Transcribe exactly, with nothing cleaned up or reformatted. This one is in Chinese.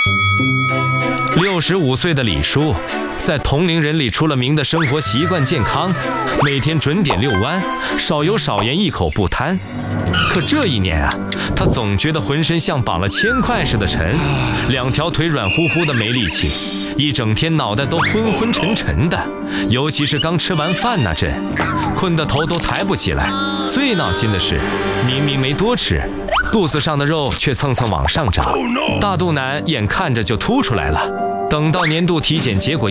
六十五岁的李叔，在同龄人里出了名的生活习惯健康，每天准点遛弯，少油少盐，一口不贪。可这一年啊，他总觉得浑身像绑了铅块似的沉，两条腿软乎乎的没力气，一整天脑袋都昏昏沉沉的，尤其是刚吃完饭那阵，困得头都抬不起来。最闹心的是，明明没多吃，肚子上的肉却蹭蹭往上涨，大肚腩眼看着就凸出来了。等到年度体检结果